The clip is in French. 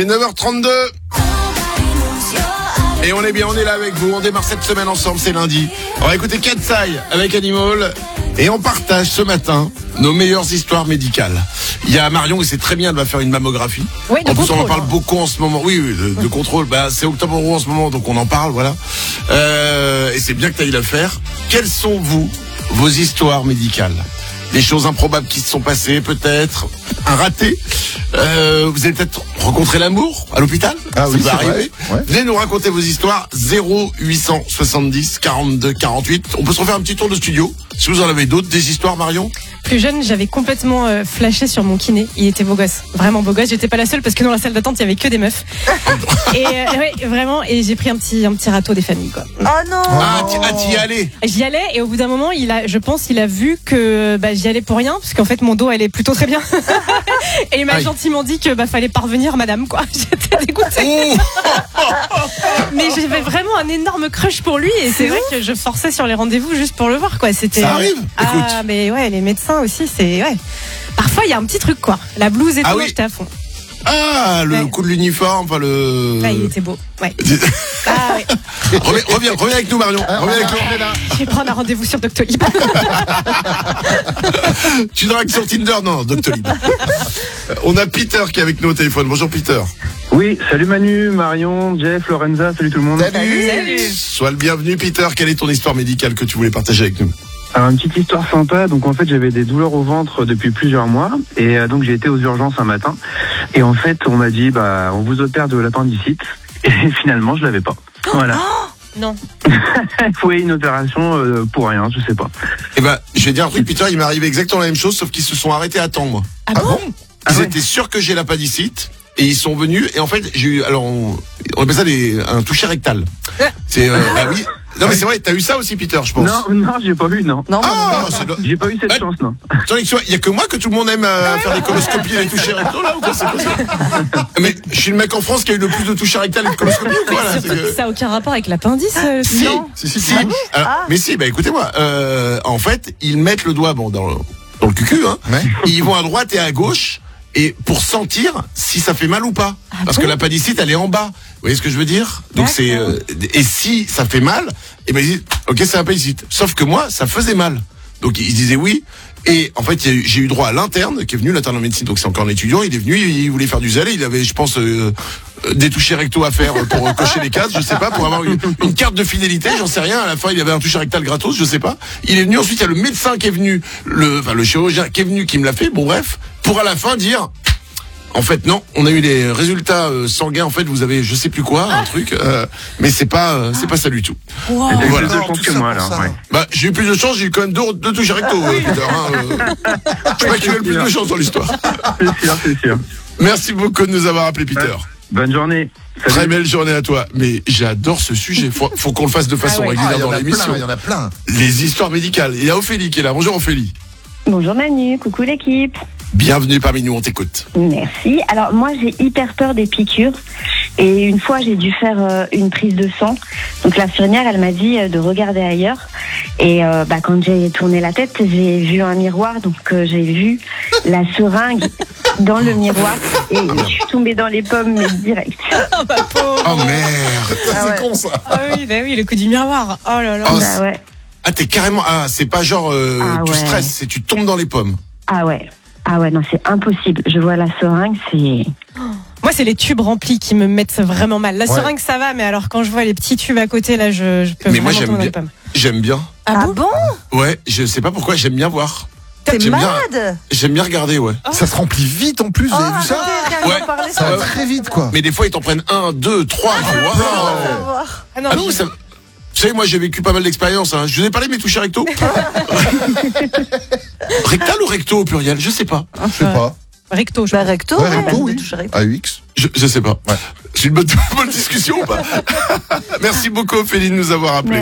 est 9h32. Et on est bien, on est là avec vous. On démarre cette semaine ensemble, c'est lundi. On va écouter Katsai avec Animal. Et on partage ce matin nos meilleures histoires médicales. Il y a Marion, et c'est très bien, elle va faire une mammographie. Oui, en plus, on en parle beaucoup en ce moment. Oui, de contrôle. Bah, c'est Octobre Rose en ce moment, donc on en parle, voilà. Et c'est bien que tu ailles la faire. Quelles sont, vos histoires médicales? Des choses improbables qui se sont passées, peut-être. Un raté. Vous avez peut-être rencontré l'amour à l'hôpital. Ah oui, ça va c'est arriver. vrai. Ouais. Venez nous raconter vos histoires. 0870 42 48. On peut se refaire un petit tour de studio. Si vous en avez d'autres, des histoires, Marion? Plus jeune, j'avais complètement flashé sur mon kiné. Il était beau gosse, vraiment beau gosse. J'étais pas la seule parce que dans la salle d'attente, il y avait que des meufs. Et ouais, vraiment. Et j'ai pris un petit râteau des familles, quoi. Oh non. T'y allais? J'y allais et au bout d'un moment, je pense, il a vu que j'y allais pour rien parce qu'en fait, mon dos allait plutôt très bien. Et il m'a gentiment dit que fallait parvenir, madame, quoi. J'étais dégoûtée. Mais j'avais vraiment un énorme crush pour lui et c'est vrai que je forçais sur les rendez-vous juste pour le voir, quoi. C'était. Ça arrive. Écoute. Mais ouais, les médecins aussi, c'est ouais. Parfois, il y a un petit truc, quoi. La blouse et tout, oui. j'étais à fond. Le coup de l'uniforme, enfin le. Ouais, il était beau. Ouais. Ouais. Reviens avec nous, Marion. Reviens avec nous. Je vais prendre un rendez-vous sur Doctolib. Tu dragues sur Tinder? Non, Doctolib. On a Peter qui est avec nous au téléphone. Bonjour Peter. Oui, salut Manu, Marion, Jeff, Lorenza, salut tout le monde. Salut. Sois le bienvenu Peter. Quelle est ton histoire médicale que tu voulais partager avec nous? Alors, une petite histoire sympa. Donc en fait, j'avais des douleurs au ventre depuis plusieurs mois et donc j'ai été aux urgences un matin et en fait, on m'a dit on vous opère de l'appendicite et finalement, je l'avais pas. Voilà. Non. Il faut une opération pour rien, je sais pas. Je vais dire un truc, Peter, il m'est arrivé exactement la même chose, sauf qu'ils se sont arrêtés à temps, moi. Ah bon? Ils étaient sûrs que j'ai l'appendicite et ils sont venus et en fait, j'ai eu, alors on appelle ça un toucher rectal. C'est oui. Non mais c'est vrai, t'as eu ça aussi Peter, je pense. Non, j'ai pas eu, non. J'ai pas eu cette chance, non. Il y a que moi que tout le monde aime faire des coloscopies et les touchers rectaux là ou quoi? C'est quoi ça? Mais je suis le mec en France qui a eu le plus de toucher rectal et de coloscopies ou quoi là? Ça n'a aucun rapport avec l'appendice. Si. Non. Si. Alors, mais si, écoutez-moi. En fait, ils mettent le doigt dans le cucu, hein. Ouais. Et ils vont à droite et à gauche. Et pour sentir si ça fait mal ou pas. Parce que l'appendicite, elle est en bas. Vous voyez ce que je veux dire? Donc c'est et si ça fait mal, ils disent OK, c'est l'appendicite. Sauf que moi, ça faisait mal. Donc ils disaient oui. Et en fait, j'ai eu droit à l'interne qui est venu, l'interne en médecine. Donc c'est encore un étudiant. Il est venu, il voulait faire du zèle. Il avait, je pense, des touchers rectaux à faire pour cocher les cases. Je sais pas, pour avoir une carte de fidélité. J'en sais rien. À la fin, il avait un toucher rectal gratos. Je sais pas. Il est venu. Ensuite, il y a le médecin qui est venu, le chirurgien qui est venu, qui me l'a fait. Bon bref, pour à la fin dire. En fait, non, on a eu les résultats sanguins. En fait, vous avez, je sais plus quoi, un truc, mais c'est pas ça du tout. Wow. J'ai Voilà. plus de chance que moi, là. Ouais. J'ai eu plus de chance, j'ai eu quand même deux touches recto, Peter. Je crois que tu as eu le plus de chance dans l'histoire. C'est sûr. Merci beaucoup de nous avoir appelé, Peter. Bonne journée. Salut. Très belle journée à toi. Mais j'adore ce sujet. Faut qu'on le fasse de façon régulière dans l'émission. Il y en a plein. Les histoires médicales. Il y a Ophélie qui est là. Bonjour Ophélie. Bonjour Manu, coucou l'équipe. Bienvenue parmi nous, on t'écoute. Merci. Alors moi j'ai hyper peur des piqûres et une fois j'ai dû faire une prise de sang. Donc l'infirmière elle m'a dit de regarder ailleurs et quand j'ai tourné la tête j'ai vu un miroir donc j'ai vu la seringue dans le miroir et je suis tombée dans les pommes mais direct. Oh merde. C'est con ça. Ah oui, le coup du miroir. Oh là là. Ouais. Ah t'es carrément, c'est pas genre tu stresses, c'est tu tombes dans les pommes. Ah ouais, non c'est impossible. Je vois la seringue, c'est... Moi, c'est les tubes remplis qui me mettent vraiment mal. La seringue, ça va, mais alors quand je vois les petits tubes à côté, là, je peux Mais vraiment moi tomber dans les pommes. j'aime bien. Ah bon? Ouais, je sais pas pourquoi, j'aime bien voir. T'es J'aime bien. malade? J'aime bien regarder, ouais. Ça se remplit vite en plus, vous avez vu ça? Ouais. Ça va très vite quoi. Mais des fois, ils t'en prennent 1, 2, 3. Ah non, Ah non, ça... Vous savez, moi, j'ai vécu pas mal d'expériences. Hein. Je vous ai parlé de mes touchés rectaux. Rectal ou recto au pluriel? Je sais pas. Je sais pas. Recto, je Bah crois. recto, Ouais, recto, oui. touche recto. AUX. Je sais pas. Ouais. C'est une bonne discussion ou pas? Merci beaucoup, Ophélie, de nous avoir appelés.